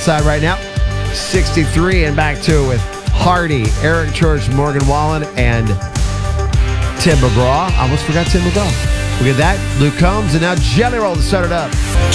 outside right now. 63 and back to it with Hardy, Eric Church, Morgan Wallen, and Tim McGraw. I almost forgot Tim McGraw. We get that. Luke Combs, and now Jelly Roll to start it up.